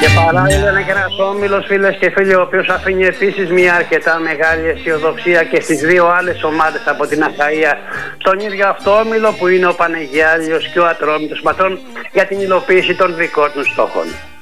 Και παράλληλα είναι και ένας όμιλος, φίλες και φίλοι, ο οποίος αφήνει επίσης μια αρκετά μεγάλη αισιοδοξία και στις δύο άλλες ομάδες από την Αχαΐα, τον ίδιο αυτό όμιλο που είναι ο Πανεγιάλιος και ο Ατρόμητος Πατρών, για την υλοποίηση των δικών τους στόχων.